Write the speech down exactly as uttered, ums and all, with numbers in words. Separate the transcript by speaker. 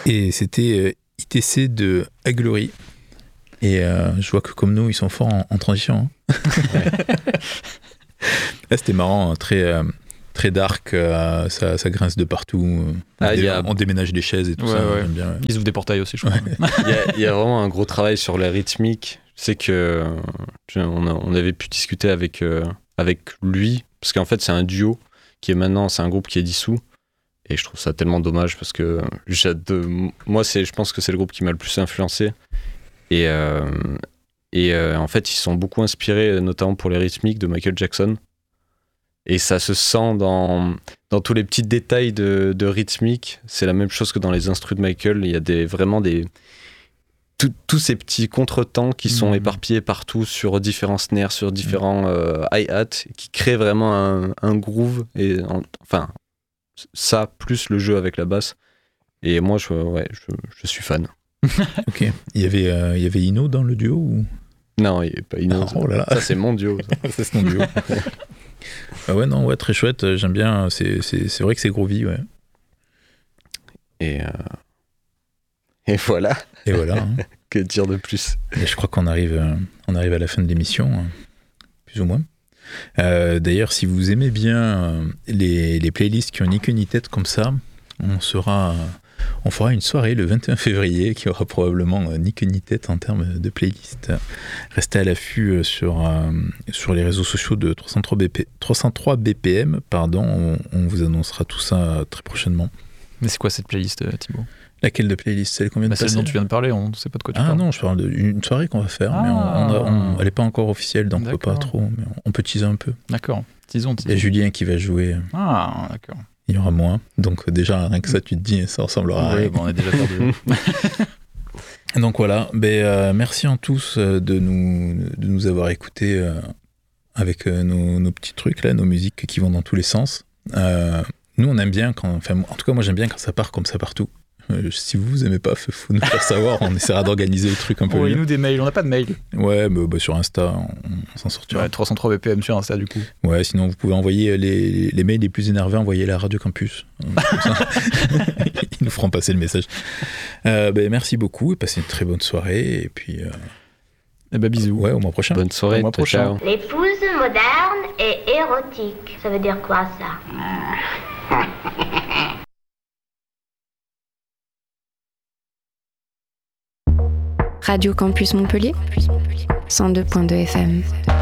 Speaker 1: Et c'était euh, I T C de Aglory. Et euh, je vois que comme nous, ils sont forts en, en transition. Hein. Ouais. Là, c'était marrant, hein, très, euh, très dark, euh, ça, ça grince de partout. Ah, on, dé- a... on déménage des chaises et tout
Speaker 2: ouais,
Speaker 1: ça.
Speaker 2: Ouais.
Speaker 1: J'aime bien, ouais.
Speaker 2: Ils ouvrent des portails aussi, je crois.
Speaker 3: Ouais. il, y a, il y a vraiment un gros travail sur les rythmiques. C'est que on, a, on avait pu discuter avec, euh, avec lui, parce qu'en fait, c'est un duo qui est maintenant, c'est un groupe qui est dissous. Et je trouve ça tellement dommage parce que de, moi, c'est, je pense que c'est le groupe qui m'a le plus influencé. Et, euh, et euh, en fait, ils sont beaucoup inspirés, notamment pour les rythmiques, de Michael Jackson. Et ça se sent dans, dans tous les petits détails de, de rythmique. C'est la même chose que dans les instrus de Michael. Il y a des, vraiment des... Tout, tous ces petits contretemps qui sont mmh. éparpillés partout sur différents snares, sur différents euh, hi-hats, qui créent vraiment un, un groove. Et, en, enfin, ça, plus le jeu avec la basse. Et moi, je, ouais, je, je suis fan.
Speaker 1: Ok. Il y avait, euh, il y avait Ino dans le duo ou...
Speaker 3: Non, il n'y avait pas Ino.
Speaker 1: Ah, oh là là.
Speaker 3: Ça, c'est mon duo.
Speaker 1: Ça, ça c'est mon duo. Ah ouais, non, ouais, très chouette. J'aime bien. C'est, c'est, c'est vrai que c'est groovy, ouais.
Speaker 3: Et, euh... Et voilà.
Speaker 1: Et voilà. Hein.
Speaker 3: Que dire de plus?
Speaker 1: Et je crois qu'on arrive, euh, on arrive à la fin de l'émission, hein, plus ou moins. Euh, d'ailleurs, si vous aimez bien euh, les, les playlists qui ont ni queue ni tête comme ça, on sera... On fera une soirée le vingt et un février qui aura probablement euh, ni queue ni tête en termes de playlist. Restez à l'affût sur, euh, sur les réseaux sociaux de trois cent trois B P M. Pardon, on, on vous annoncera tout ça très prochainement.
Speaker 2: Mais c'est quoi cette playlist, Thibaut?
Speaker 1: Laquelle de playlist? Celle qu'on vient de
Speaker 2: bah,
Speaker 1: passer?
Speaker 2: Celle dont tu viens de parler, on ne sait pas de quoi tu
Speaker 1: ah
Speaker 2: parles.
Speaker 1: Ah non, je parle d'une soirée qu'on va faire, ah. mais on, on a, on, elle n'est pas encore officielle, donc on ne peut pas trop. Mais on, on peut teaser un peu.
Speaker 2: D'accord, teasons, teasons.
Speaker 1: Il y a Julien qui va jouer.
Speaker 2: Ah, d'accord.
Speaker 1: Il y aura moins. Donc déjà, rien que ça, tu te dis, ça ressemblera à
Speaker 2: oui,
Speaker 1: rien.
Speaker 2: Bon, on a déjà perdu.
Speaker 1: Donc voilà, ben, euh, merci à tous de nous, de nous avoir écoutés euh, avec euh, nos, nos petits trucs, là, nos musiques qui vont dans tous les sens. Euh, nous, on aime bien quand... Enfin, en tout cas, moi, j'aime bien quand ça part comme ça partout. Euh, si vous aimez pas, faut nous faire savoir. On essaiera d'organiser le truc un peu.
Speaker 2: Envoyez-nous des mails. On n'a pas de mail.
Speaker 1: Ouais, bah, bah, sur Insta, on, on s'en sortira.
Speaker 2: Ouais, trois cent trois B P M sur Insta, du coup.
Speaker 1: Ouais, sinon, vous pouvez envoyer les, les mails les plus énervés, envoyez-les à Radio Campus. Ils nous feront passer le message. Euh, bah, merci beaucoup et passez une très bonne soirée. Et puis... Euh...
Speaker 2: Et bah, bisous.
Speaker 1: Ouais, au mois prochain.
Speaker 3: Bonne soirée.
Speaker 2: Au mois prochain.
Speaker 4: L'épouse moderne et érotique. Ça veut dire quoi, ça?
Speaker 5: Radio Campus Montpellier, cent deux virgule deux F M.